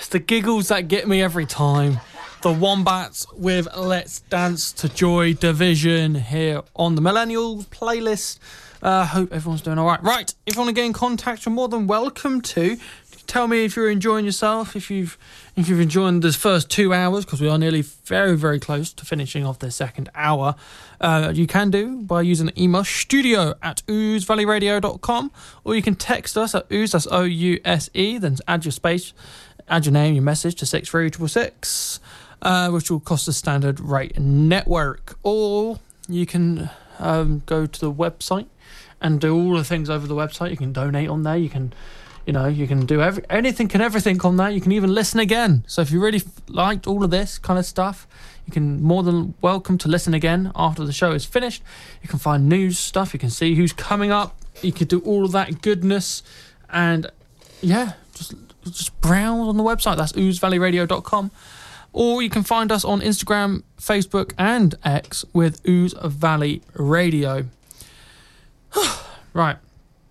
the giggles that get me every time. The Wombats with Let's Dance to Joy Division here on the Millennial playlist. Hope everyone's doing all right. Right, if you want to get in contact, you're more than welcome to. Tell me if you're enjoying yourself, if you've enjoyed this first 2 hours, because we are nearly very, very close to finishing off the second hour. You can do by using the email studio@ousevalleyradio.com, or you can text us at Ouse, that's O-U-S-E, then add your space, add your name, your message to 63666, which will cost a standard rate network. Or you can go to the website and do all the things over the website. You can donate on there, you can do anything and everything on that. You can even listen again. So if you really liked all of this kind of stuff, you can more than welcome to listen again after the show is finished. You can find news stuff. You can see who's coming up. You could do all of that goodness. And yeah, just browse on the website. That's ousevalleyradio.com. Or you can find us on Instagram, Facebook and X with Ooze Valley Radio. Right.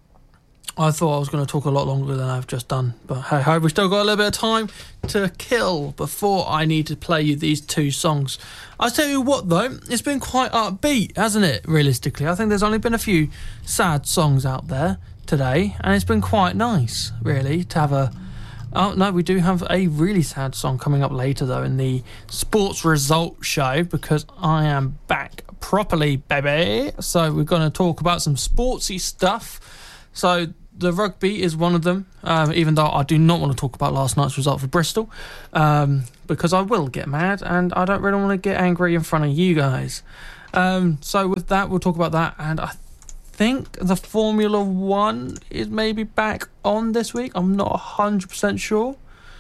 I thought I was going to talk a lot longer than I've just done, but hey, we've still got a little bit of time to kill before I need to play you these two songs. I'll tell you what though, it's been quite upbeat, hasn't it, realistically? I think there's only been a few sad songs out there today, and it's been quite nice, really, to have a... Oh, no, we do have a really sad song coming up later, though, in the sports result show, because I am back properly, baby. So we're going to talk about some sportsy stuff. So the rugby is one of them, even though I do not want to talk about last night's result for Bristol, because I will get mad and I don't really want to get angry in front of you guys. So with that, we'll talk about that, and I think the Formula 1 is maybe back on this week. I'm not 100% sure.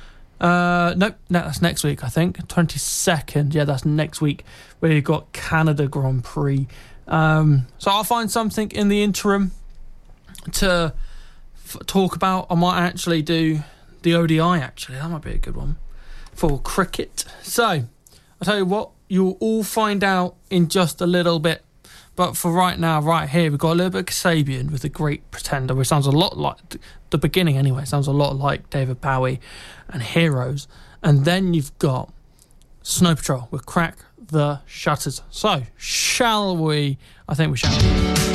No, that's next week, I think. 22nd, yeah, that's next week, where you've got Canada Grand Prix. So I'll find something in the interim to talk about. I might actually do the ODI, actually. That might be a good one for cricket. So, I'll tell you what, you'll all find out in just a little bit. But for right now, right here, we've got a little bit of Kasabian with The Great Pretender, which sounds a lot like, the beginning anyway, sounds a lot like David Bowie and Heroes. And then you've got Snow Patrol with Crack the Shutters. So, shall we? I think we shall.